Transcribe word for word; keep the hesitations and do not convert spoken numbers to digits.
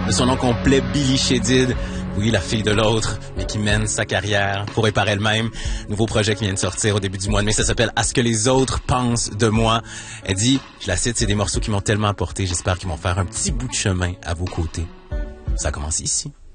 De son nom complet, Billy Chédid. Oui, la fille de l'autre, mais qui mène sa carrière pour et par elle-même. Nouveau projet qui vient de sortir au début du mois de mai, ça s'appelle « À ce que les autres pensent de moi ». Elle dit, je la cite, c'est des morceaux qui m'ont tellement apporté, j'espère qu'ils vont faire un petit bout de chemin à vos côtés. Ça commence ici.